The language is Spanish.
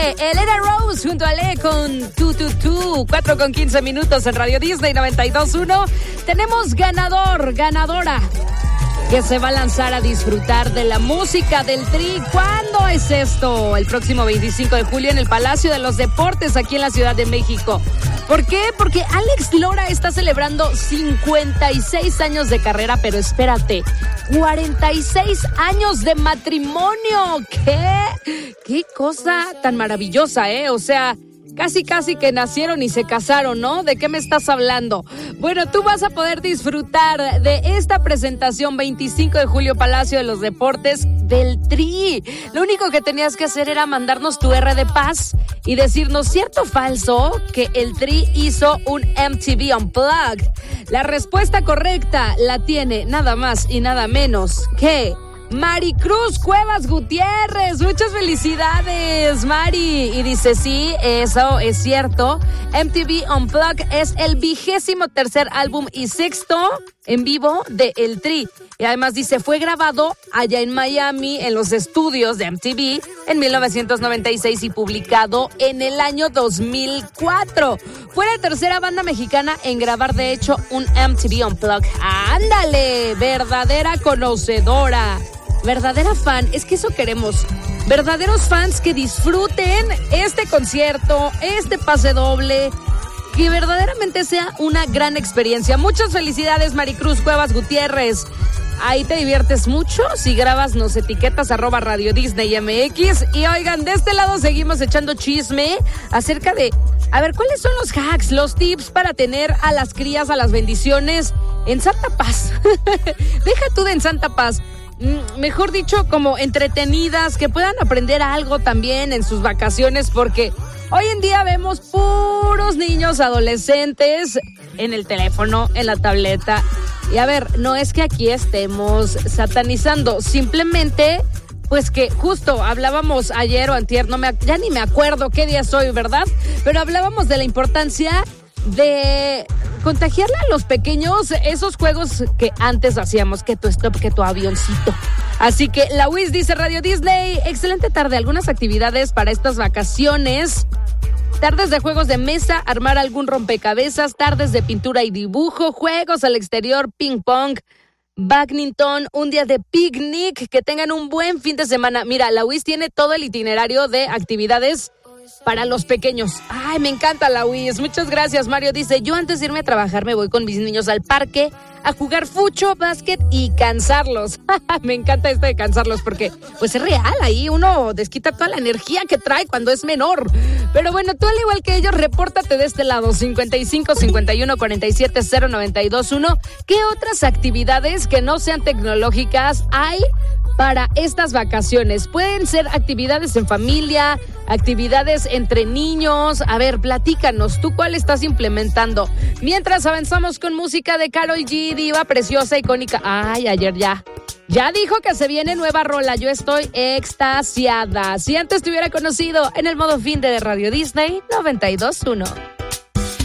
Elena Rose junto a Le con Tu, 4:15 en Radio Disney 92.1. Tenemos ganadora, que se va a lanzar a disfrutar de la música del Tri. ¿Cuándo es esto? El próximo 25 de julio en el Palacio de los Deportes, aquí en la Ciudad de México. ¿Por qué? Porque Alex Lora está celebrando 56 años de carrera, pero espérate, 46 años de matrimonio. ¿Qué cosa tan maravillosa, ¿eh? O sea, casi que nacieron y se casaron, ¿no? ¿De qué me estás hablando? Bueno, tú vas a poder disfrutar de esta presentación 25 de julio, Palacio de los Deportes del Tri. Lo único que tenías que hacer era mandarnos tu R de paz y decirnos cierto o falso que el Tri hizo un MTV Unplugged. La respuesta correcta la tiene nada más y nada menos que Maricruz Cuevas Gutiérrez. Muchas felicidades, Mari. Y dice, sí, eso es cierto. MTV Unplugged es el 23º álbum y 6º en vivo de El Tri. Y además dice, fue grabado allá en Miami, en los estudios de MTV, en 1996 y publicado en el año 2004. Fue la tercera banda mexicana en grabar, de hecho, un MTV Unplugged. ¡Ándale! Verdadera conocedora. Verdadera fan, es que eso queremos. Verdaderos fans que disfruten este concierto, este pase doble, que verdaderamente sea una gran experiencia. Muchas felicidades, Maricruz Cuevas Gutiérrez. Ahí te diviertes mucho. Si grabas, nos etiquetas @Radio Disney MX. Y oigan, de este lado seguimos echando chisme acerca de, a ver, ¿cuáles son los hacks, los tips para tener a las crías, a las bendiciones en Santa Paz? Deja tú de en Santa Paz. Mejor dicho, como entretenidas, que puedan aprender algo también en sus vacaciones, porque hoy en día vemos puros niños adolescentes en el teléfono, en la tableta. Y a ver, no es que aquí estemos satanizando, simplemente, pues que justo hablábamos ayer o antier, ya ni me acuerdo qué día soy, ¿verdad? Pero hablábamos de la importancia de contagiarle a los pequeños esos juegos que antes hacíamos, que tu stop, que tu avioncito. Así que la Wiz dice, Radio Disney, excelente tarde, algunas actividades para estas vacaciones. Tardes de juegos de mesa, armar algún rompecabezas, tardes de pintura y dibujo, juegos al exterior, ping pong, badminton, un día de picnic, que tengan un buen fin de semana. Mira, la Wiz tiene todo el itinerario de actividades para los pequeños. Ay, me encanta la Wiz. Muchas gracias. Mario dice, yo antes de irme a trabajar me voy con mis niños al parque a jugar fucho, básquet y cansarlos. Me encanta esto de cansarlos porque pues es real, ahí uno desquita toda la energía que trae cuando es menor. Pero bueno, tú al igual que ellos, repórtate de este lado, 55 51 47 0921. ¿Qué otras actividades que no sean tecnológicas hay para estas vacaciones? Pueden ser actividades en familia, actividades entre niños. A ver, platícanos, ¿tú cuál estás implementando? Mientras avanzamos con música de Karol G, diva preciosa, icónica. Ay, ayer ya dijo que se viene nueva rola. Yo estoy extasiada. Si antes te hubiera conocido en el modo fin de Radio Disney 92.1.